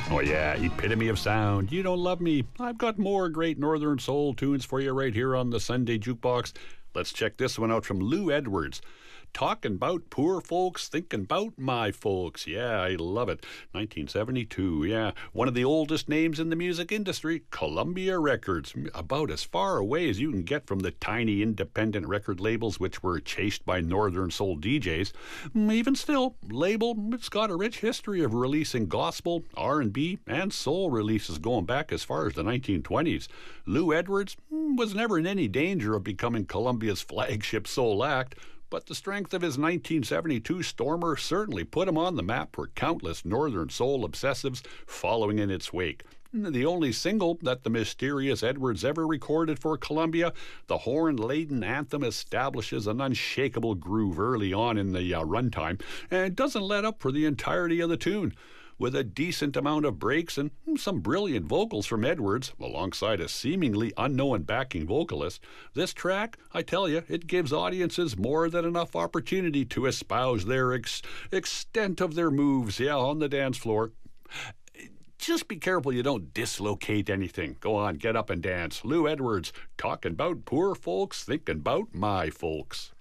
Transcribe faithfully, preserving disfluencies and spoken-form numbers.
Oh yeah, epitome of sound. You don't love me. I've got more great Northern Soul tunes for you right here on the Sunday Jukebox. Let's check this one out from Lou Edwards. Talking about poor folks, thinking about my folks. Yeah, I love it. nineteen seventy-two, yeah. One of the oldest names in the music industry, Columbia Records. About as far away as you can get from the tiny independent record labels which were chased by Northern Soul D Js. Even still, label, it's got a rich history of releasing gospel, R and B, and soul releases going back as far as the nineteen twenties. Lou Edwards was never in any danger of becoming Columbia's flagship soul act, but the strength of his nineteen seventy-two Stormer certainly put him on the map for countless Northern Soul obsessives following in its wake. The only single that the mysterious Edwards ever recorded for Columbia, the horn-laden anthem establishes an unshakable groove early on in the uh, runtime and doesn't let up for the entirety of the tune. With a decent amount of breaks and some brilliant vocals from Edwards, alongside a seemingly unknown backing vocalist, this track, I tell you, it gives audiences more than enough opportunity to espouse their ex- extent of their moves, yeah, on the dance floor. Just be careful you don't dislocate anything. Go on, get up and dance. Lou Edwards, talking about poor folks, thinking about my folks.